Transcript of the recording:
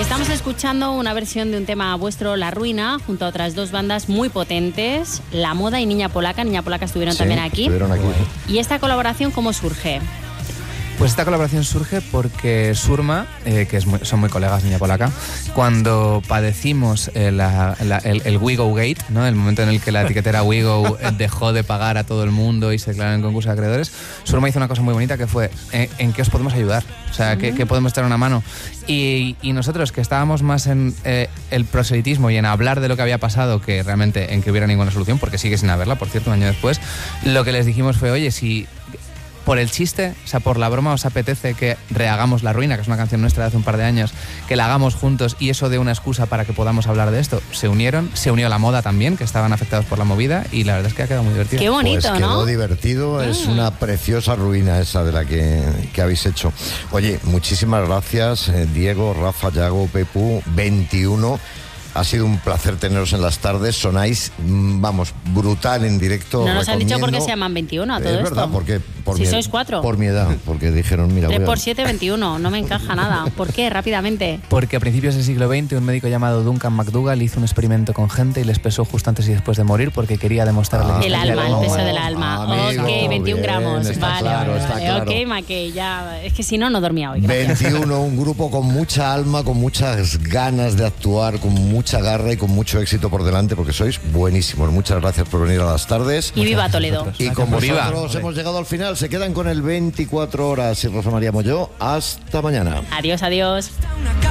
Estamos escuchando una versión de un tema vuestro, La Ruina, junto a otras dos bandas muy potentes, La Moda y Niña Polaca. Niña Polaca estuvieron también aquí. Estuvieron aquí. ¿Y esta colaboración cómo surge? Pues esta colaboración surge porque Surma, son muy colegas, Niña Polaca, cuando padecimos el WeGo Gate, ¿no? El momento en el que la etiquetera WeGo dejó de pagar a todo el mundo y se declaró en concurso de acreedores, Surma hizo una cosa muy bonita que fue ¿en qué os podemos ayudar? O sea, ¿qué podemos echar una mano? Y nosotros, que estábamos más en el proselitismo y en hablar de lo que había pasado que realmente en que hubiera ninguna solución, porque sigue sin haberla, por cierto, un año después, lo que les dijimos fue, oye, si por el chiste, o sea, por la broma, os apetece que rehagamos La Ruina, que es una canción nuestra de hace un par de años, que la hagamos juntos y eso dé una excusa para que podamos hablar de esto. Se unieron, se unió La Moda también, que estaban afectados por la movida, y la verdad es que ha quedado muy divertido. Qué bonito, pues ¿no? Quedó divertido, es una preciosa ruina esa de la que habéis hecho. Oye, muchísimas gracias, Diego, Rafa, Yago, Pepu, 21. Ha sido un placer teneros en las tardes. Sonáis, vamos, brutal en directo. No nos han dicho por qué se llaman 21 a todo esto. Es verdad, porque si sois 4. Por mi edad, porque dijeron, mira... 3 por 7, 21, no me encaja nada. ¿Por qué? Rápidamente. Porque a principios del siglo XX un médico llamado Duncan McDougall hizo un experimento con gente y les pesó justo antes y después de morir porque quería demostrarles... El alma, el peso del alma. Amigo, ok, 21 bien, gramos. está Vale, claro, vale, está vale. claro. Ok, Mackey, ya... Es que si no dormía hoy. Gracias. 21, un grupo con mucha alma, con muchas ganas de actuar, con mucha garra y con mucho éxito por delante, porque sois buenísimos. Muchas gracias por venir a las tardes. Y viva Toledo. Y con Viva. vosotros hemos llegado al final. Se quedan con el 24 horas y Rosa María Molló. Hasta mañana. Adiós, adiós.